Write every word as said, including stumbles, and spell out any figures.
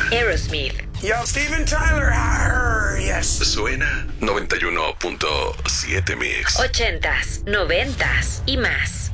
Aerosmith. Yo, Steven Tyler. Arr, yes. Suena noventa y uno punto siete Mix. Ochentas, noventas y más.